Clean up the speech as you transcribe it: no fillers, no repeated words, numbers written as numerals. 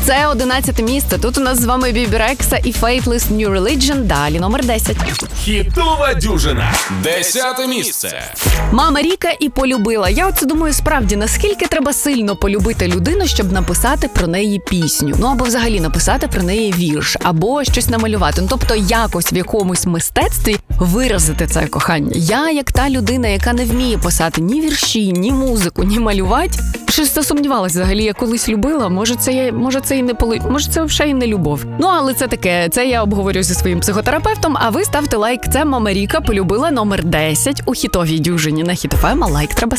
Це 11-те місце. Тут у нас з вами Бібі Рекса і Faithless New Religion. Далі номер 10. Хітова дюжина. 10-те місце. Мама Ріка і полюбила. Я оце думаю, справді, наскільки треба сильно полюбити людину, щоб написати про неї пісню. Ну, або взагалі написати про неї вірш, або щось намалювати. Ну, тобто якось в якомусь мистецтві виразити це кохання. Я, як та людина, яка не вміє писати ні вірші, ні музику, ні малювати, щось засумнівалась взагалі, я колись любила, може це взагалі і не любов. Ну, але це таке, це я обговорю зі своїм психотерапевтом, а ви ставте лайк. Це Мама Ріка полюбила номер 10 у хітовій дюжині на Хіт ФМ, а лайк треба ставити.